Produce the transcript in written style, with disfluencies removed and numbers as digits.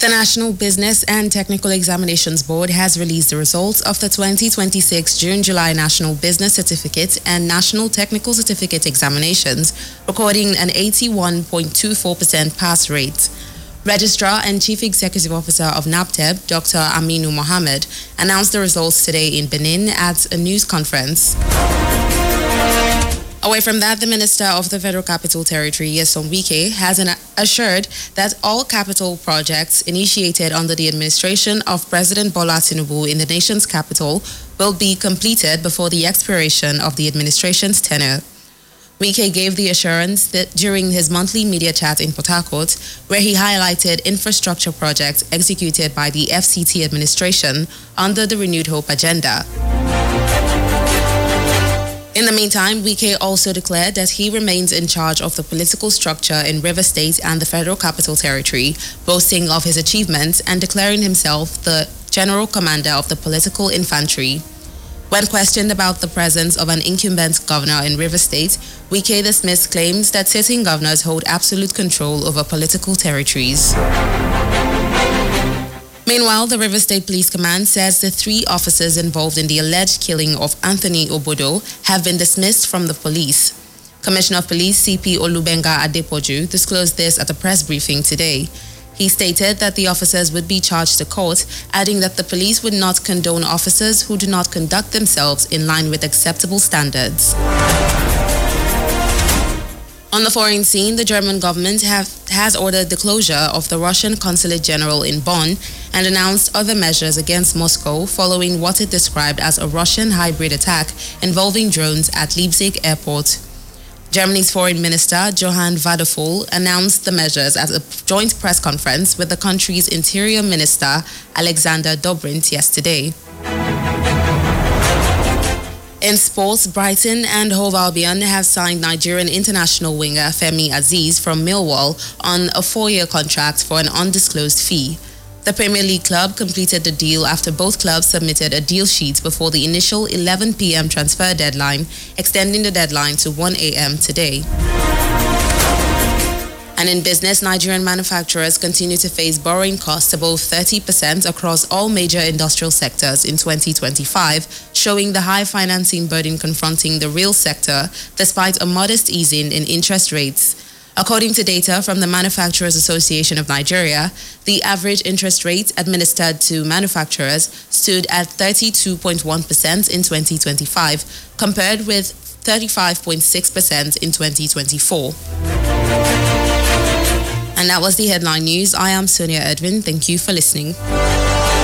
The National Business and Technical Examinations Board has released the results of the 2026 June-July National Business Certificate and National Technical Certificate examinations, recording an 81.24% pass rate. Registrar and Chief Executive Officer of NABTEB, Dr. Aminu Mohammed, announced the results today in Benin at a news conference. Away from that, the Minister of the Federal Capital Territory, Nyesom Wike, has assured that all capital projects initiated under the administration of President Bola Tinubu in the nation's capital will be completed before the expiration of the administration's tenure. Wike gave the assurance that during his monthly media chat in Port Harcourt, where he highlighted infrastructure projects executed by the FCT administration under the Renewed Hope agenda. In the meantime, Wike also declared that he remains in charge of the political structure in Rivers State and the Federal Capital Territory, boasting of his achievements and declaring himself the General Commander of the Political Infantry. When questioned about the presence of an incumbent governor in Rivers State, Wike dismissed claims that sitting governors hold absolute control over political territories. Meanwhile, the Rivers State Police Command says the 3 officers involved in the alleged killing of Anthony Obodo have been dismissed from the police. Commissioner of Police CP Olubenga Adepoju disclosed this at a press briefing today. He stated that the officers would be charged to court, adding that the police would not condone officers who do not conduct themselves in line with acceptable standards. On the foreign scene, the German government has ordered the closure of the Russian Consulate General in Bonn and announced other measures against Moscow following what it described as a Russian hybrid attack involving drones at Leipzig airport. Germany's Foreign Minister Johann Vadeful announced the measures at a joint press conference with the country's Interior Minister Alexander Dobrindt yesterday. In sports, Brighton and Hove Albion have signed Nigerian international winger Femi Azeez from Millwall on a 4-year contract for an undisclosed fee. The Premier League club completed the deal after both clubs submitted a deal sheet before the initial 11 p.m. transfer deadline, extending the deadline to 1 a.m. today. And in business, Nigerian manufacturers continue to face borrowing costs above 30% across all major industrial sectors in 2025, showing the high financing burden confronting the real sector despite a modest easing in interest rates. According to data from the Manufacturers Association of Nigeria, the average interest rate administered to manufacturers stood at 32.1% in 2025, compared with 35.6% in 2024. And that was the headline news. I am Sonia Edwin. Thank you for listening.